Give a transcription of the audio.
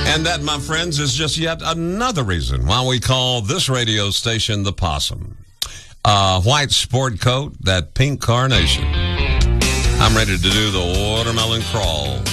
And that, my friends, is just yet another reason why we call this radio station the Possum. White sport coat, that pink carnation. I'm ready to do the watermelon crawl.